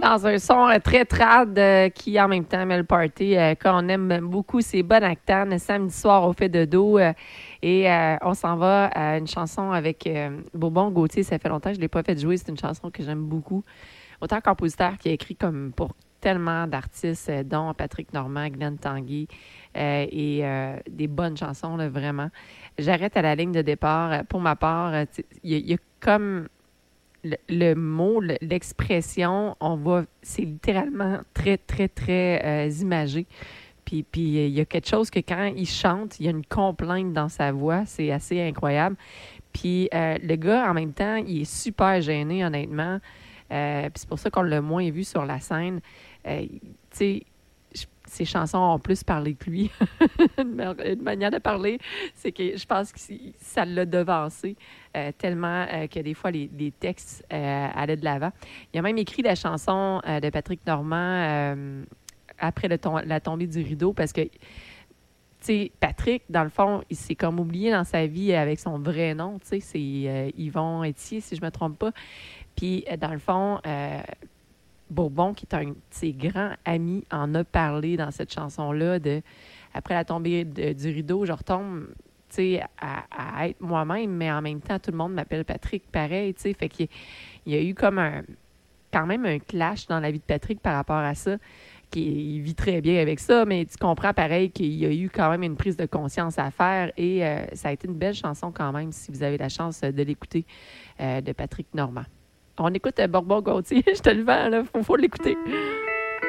dans un son très trad qui, en même temps, met le party. Qu'on aime beaucoup, c'est Bonne Actane, samedi soir au fait de dos. On s'en va à une chanson avec Bourbon Gauthier. Ça fait longtemps que je ne l'ai pas fait jouer. C'est une chanson que j'aime beaucoup. Autant compositeur qui a écrit comme pour tellement d'artistes, dont Patrick Normand, Glenn Tanguy, des bonnes chansons, là, vraiment. J'arrête à la ligne de départ. Pour ma part, il y a comme le mot, l'expression, c'est littéralement très, très, très imagé. Puis il y a quelque chose que quand il chante, il y a une complainte dans sa voix. C'est assez incroyable. Puis le gars, en même temps, il est super gêné, honnêtement. Puis c'est pour ça qu'on l'a moins vu sur la scène. Tu sais, ses chansons ont plus parlé que lui. Une manière de parler, c'est que je pense que ça l'a devancé tellement que des fois, les textes allaient de l'avant. Il a même écrit la chanson de Patrick Normand après la tombée du rideau parce que, tu sais, Patrick, dans le fond, il s'est comme oublié dans sa vie avec son vrai nom. Tu sais, c'est Yvon Etier, si je ne me trompe pas. Puis, dans le fond, Bourbon, qui est un de ses grands amis, en a parlé dans cette chanson-là de après la tombée du rideau, je retombe, tu sais, à être moi-même, mais en même temps, tout le monde m'appelle Patrick pareil, tu sais. Fait qu'il y a eu comme quand même un clash dans la vie de Patrick par rapport à ça, il vit très bien avec ça, mais tu comprends pareil qu'il y a eu quand même une prise de conscience à faire et ça a été une belle chanson quand même, si vous avez la chance de l'écouter, de Patrick Normand. On écoute Bourbon Gauthier, je te le vends, là, faut l'écouter.